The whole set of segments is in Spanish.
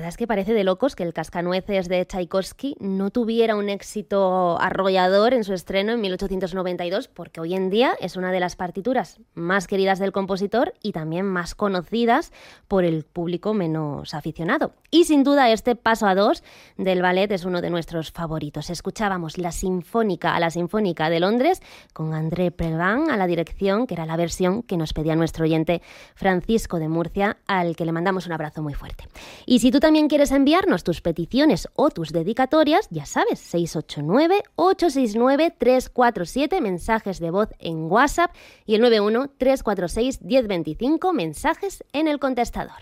verdad es que parece de locos que el Cascanueces de Tchaikovsky no tuviera un éxito arrollador en su estreno en 1892, porque hoy en día es una de las partituras más queridas del compositor y también más conocidas por el público menos aficionado. Y sin duda este paso a dos del ballet es uno de nuestros favoritos. Escuchábamos la Sinfónica de Londres con André Previn a la dirección, que era la versión que nos pedía nuestro oyente Francisco de Murcia, al que le mandamos un abrazo muy fuerte. Y si tú también quieres enviarnos tus peticiones o tus dedicatorias, ya sabes, 689-869-347, mensajes de voz en WhatsApp, y el 91-346-1025, mensajes en el contestador.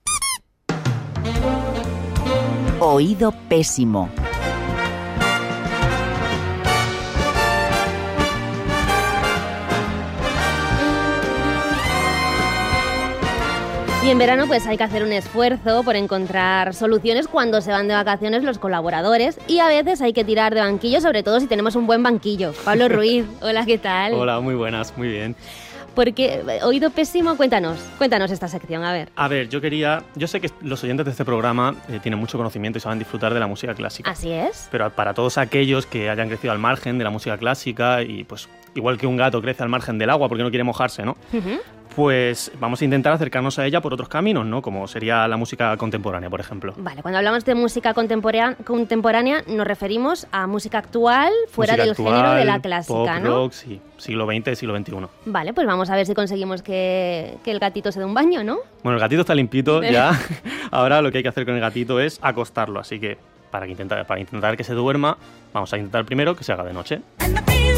Oído pésimo. Y en verano pues hay que hacer un esfuerzo por encontrar soluciones cuando se van de vacaciones los colaboradores, y a veces hay que tirar de banquillo, sobre todo si tenemos un buen banquillo. Pablo Ruiz, hola, ¿qué tal? Hola, muy buenas, muy bien. Porque, oído pésimo, cuéntanos esta sección, a ver. A ver, yo sé que los oyentes de este programa tienen mucho conocimiento y saben disfrutar de la música clásica. Así es. Pero para todos aquellos que hayan crecido al margen de la música clásica y pues igual que un gato crece al margen del agua porque no quiere mojarse, ¿no? Uh-huh. Pues vamos a intentar acercarnos a ella por otros caminos, ¿no? Como sería la música contemporánea, por ejemplo. Vale, cuando hablamos de música contemporánea nos referimos a música actual, fuera del género de la clásica, pop, ¿no? rock, sí. Siglo XX, siglo XXI. Vale, pues vamos a ver si conseguimos que el gatito se dé un baño, ¿no? Bueno, el gatito está limpito ya. Ahora lo que hay que hacer con el gatito es acostarlo. Así que para intentar que se duerma, vamos a intentar primero que se haga de noche.